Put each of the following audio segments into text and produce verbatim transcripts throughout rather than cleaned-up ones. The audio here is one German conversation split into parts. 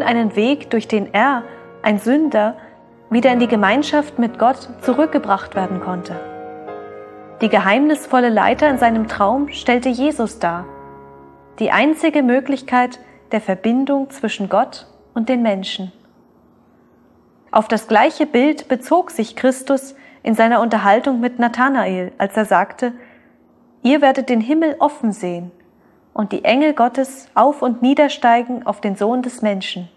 einen Weg, durch den er, ein Sünder, wieder in die Gemeinschaft mit Gott zurückgebracht werden konnte. Die geheimnisvolle Leiter in seinem Traum stellte Jesus dar, die einzige Möglichkeit der Verbindung zwischen Gott und den Menschen. Auf das gleiche Bild bezog sich Christus in seiner Unterhaltung mit Nathanael, als er sagte: Ihr werdet den Himmel offen sehen und die Engel Gottes auf und niedersteigen auf den Sohn des Menschen.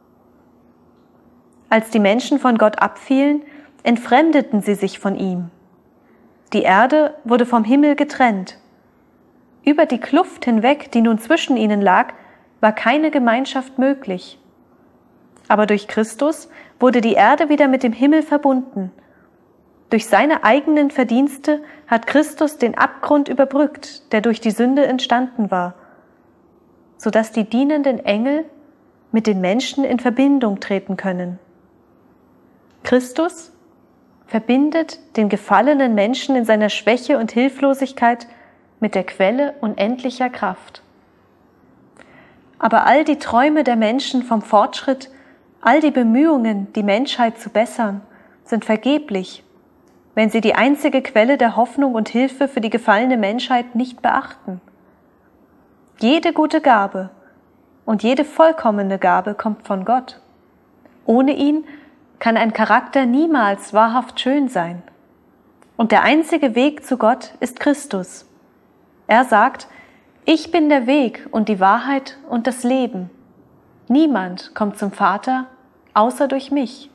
Als die Menschen von Gott abfielen, entfremdeten sie sich von ihm. Die Erde wurde vom Himmel getrennt. Über die Kluft hinweg, die nun zwischen ihnen lag, war keine Gemeinschaft möglich. Aber durch Christus wurde die Erde wieder mit dem Himmel verbunden. Durch seine eigenen Verdienste hat Christus den Abgrund überbrückt, der durch die Sünde entstanden war, sodass die dienenden Engel mit den Menschen in Verbindung treten können. Christus verbindet den gefallenen Menschen in seiner Schwäche und Hilflosigkeit mit der Quelle unendlicher Kraft. Aber all die Träume der Menschen vom Fortschritt, all die Bemühungen, die Menschheit zu bessern, sind vergeblich, wenn sie die einzige Quelle der Hoffnung und Hilfe für die gefallene Menschheit nicht beachten. Jede gute Gabe und jede vollkommene Gabe kommt von Gott. Ohne ihn kann ein Charakter niemals wahrhaft schön sein. Und der einzige Weg zu Gott ist Christus. Er sagt: Ich bin der Weg und die Wahrheit und das Leben. Niemand kommt zum Vater, außer durch mich.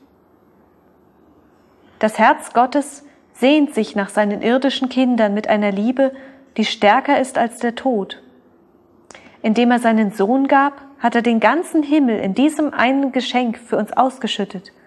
Das Herz Gottes sehnt sich nach seinen irdischen Kindern mit einer Liebe, die stärker ist als der Tod. Indem er seinen Sohn gab, hat er den ganzen Himmel in diesem einen Geschenk für uns ausgeschüttet.